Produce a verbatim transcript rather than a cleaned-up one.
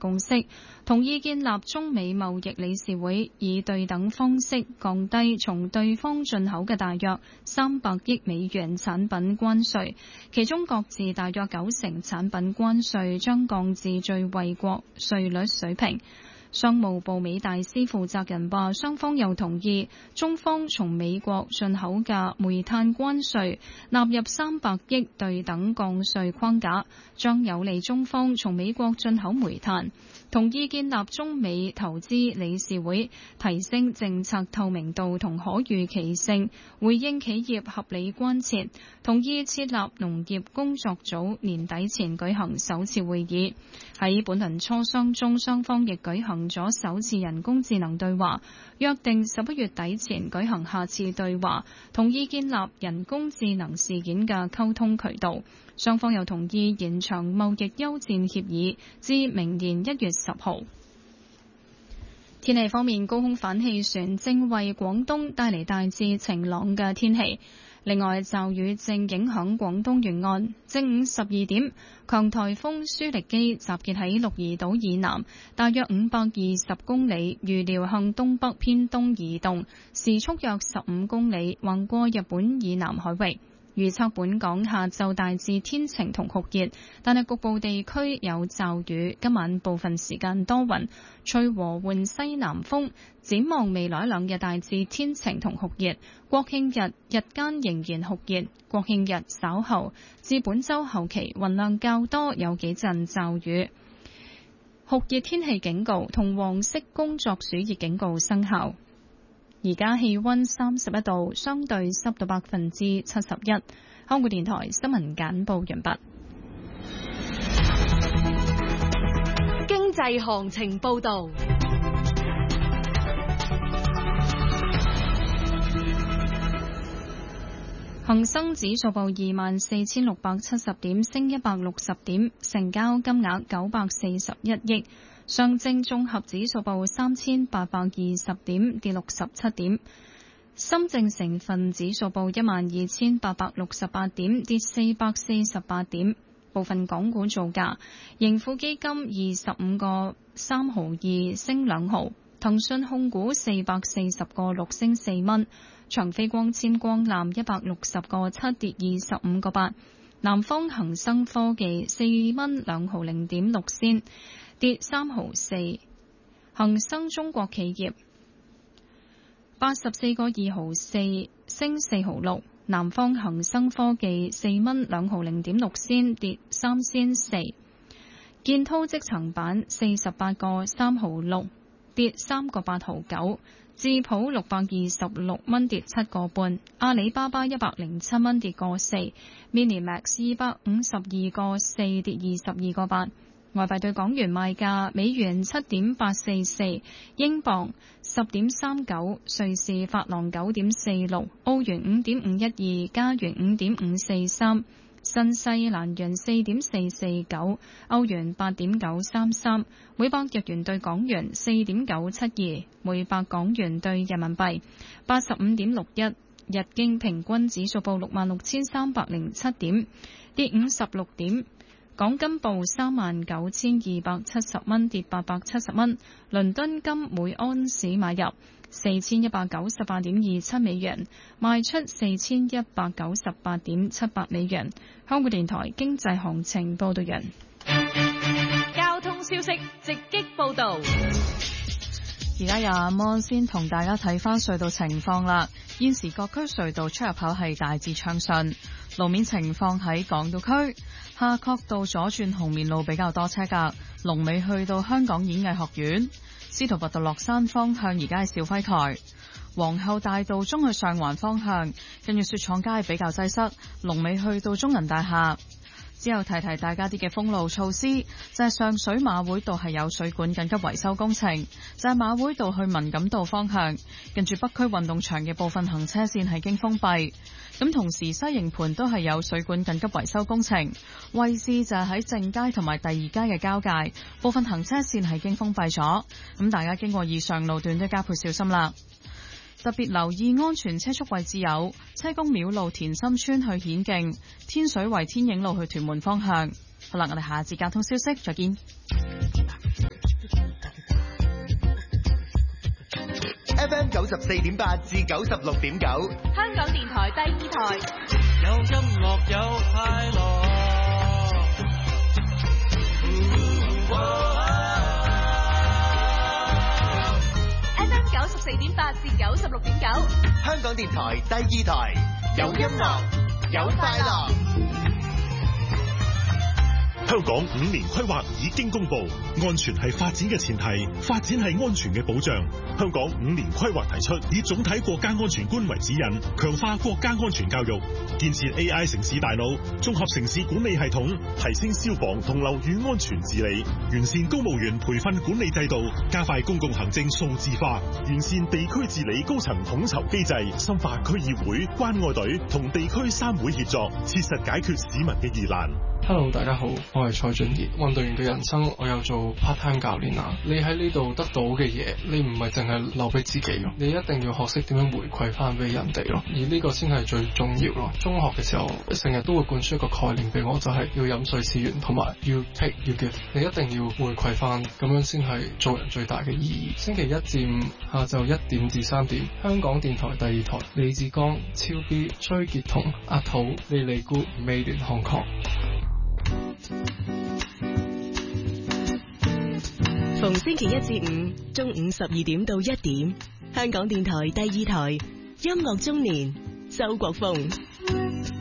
共識，同意建立中美貿易理事會，以對等方式降低從對方進口嘅大約三百億美元產品關稅，其中各自大約九成產品關稅將降至最惠國稅率水平。商務部美大司負責人話，雙方又同意中方從美國進口嘅煤炭關稅納入三百億對等降稅框架，將有利中方從美國進口煤炭。同意建立中美投資理事會，提升政策透明度同可預期性，回應企業合理關切。同意設立農業工作組，年底前舉行首次會議。喺本輪磋商中，雙方亦舉行咗首次人工智能對話，約定十一月底前舉行下次對話，同意建立人工智能事件嘅溝通渠道。雙方又同意延長貿易休戰協議至明年一月十號。天氣方面，高空反氣旋正為廣東帶嚟大致晴朗嘅天氣。另外，驟雨正影響廣東沿岸。正午十二點，強颱風舒力基集結喺鹿兒島以南，大約五百二十公里，預料向東北偏東移動，時速約十五公里，橫過日本以南海域。預測本港下晝大致天晴同酷熱，但係局部地區有驟雨。今晚部分時間多雲，吹和緩西南風。展望未來兩日大致天晴同酷熱，國慶日日間仍然酷熱。國慶日稍後至本週後期雲量較多，有幾陣驟雨。酷熱天氣警告同黃色工作暑熱警告生效。而家氣溫三十一度，相對濕度百分之七十一。香港電台新聞簡報完畢。 經濟行情報道。 恒生指數報二萬四千六百七十點，升一百六十點，成交金額九百四十一億。上證綜合指數報三千八百二十點，跌六十七點。深證成分指數報一萬二千八百六十八點，跌四百四十八點。部分港股造價，盈富基金二十五個三毫二升兩毫，騰訊控股四百四十個六升四蚊，長飛光纖光纜一百六十個七跌二十五個八，南方恒生科技四蚊兩毫零點六仙，跌三毫四，恒生中國企業八十四個二毫四升四毫六，南方恒生科技四蚊兩毫零點六仙，跌三仙四，建滔積層板四十八個三毫六跌三個八毫九，智普六百二十六蚊跌七個半，阿里巴巴一百零七蚊跌個四，Minimax 二百五十二個四跌二十二個八。外幣對港元賣價：美元七點八四四，英鎊十點三九，瑞士法郎九點四六，澳元五點五一二，加元五點五四三，新西蘭元四點四四九，歐元八點九三三，每百日元對港元四點九七二，每百港元對人民幣八十五點六一。日經平均指數報六萬六千三百零七點，跌五十六點。港金報三萬九千二百七十蚊，跌八百七十蚊。倫敦金每安士買入四千一百九十八點二七美元，賣出四千一百九十八點七八美元。香港電台經濟行情報道人。 交通消息直擊報道。 而家由阿摩先同大家睇翻隧道情況啦。現時各區隧道出入口係大致暢順，路面情況喺港島區夏慤道左轉紅棉路比較多車㗎，龍尾去到香港演藝學院。司徒拔道落山方向而家係兆輝台，皇后大道中去上環方向，跟住雪廠街比較擠塞，龍尾去到中銀大廈。之後提提大家啲嘅封路措施，就係上水馬會道係有水管緊急維修工程，就係馬會道去文錦道方向，近住北區運動場嘅部分行車線係經封閉。咁同時西營盤都係有水管緊急維修工程，位置就係喺正街同埋第二街嘅交界，部分行車線係經封閉咗。咁大家經過以上路段都加倍小心啦。特別留意安全車速位置有車公廟路田心村去顯徑、天水圍天影路去屯門方向。好啦，我哋下次交通消息再見。 十四點八至九十六點九， 香港電台第二台， 有音樂有快樂。 F M 九十四點八至九十六點九， 香港電台第二台，有音樂有快樂。 香港五年規劃已經公布，安全係發展嘅前提，發展係安全嘅保障。香港五年規劃提出以總體國家安全觀為指引，強化國家安全教育，建設 A I 城市大腦，綜合城市管理系統，提升消防同樓宇安全治理，完善公務員培訓管理制度，加快公共行政數字化，完善地區治理高層統籌機制，深化區議會、關愛隊同地區三會協作，切實解決市民嘅疑難。 Hello， 大家好，我係蔡俊傑。運動員嘅人生，我有做 part time 教練啊。你喺呢度得到嘅嘢，你唔係淨係留俾自己咯，你一定要學識點樣回饋翻俾人哋咯。而呢個先係最重要咯。中學嘅時候，成日都會灌輸一個概念俾我，就係要飲水思源，同埋要 take 要 give。你一定要回饋翻，咁樣先係做人最大嘅意義。星期一至五下晝一點至三點，香港電台第二台，李志剛、超 B、崔傑彤、阿土、莉莉姑、美聯漢確。 逢星期一至五中午十二點到一點，香港電台第二台音樂中年，周國峰。